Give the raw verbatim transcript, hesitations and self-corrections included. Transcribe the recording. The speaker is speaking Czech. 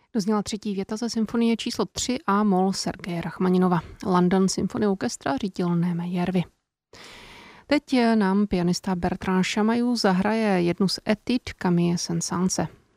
Dozněla třetí věta ze symfonie číslo tři a mol Sergeje Rachmaninova. London Symphony Orchestra řídil Néme Järvi. Teď nám pianista Bertrand Chamayou zahraje jednu z etude Camille Saint-Saënse.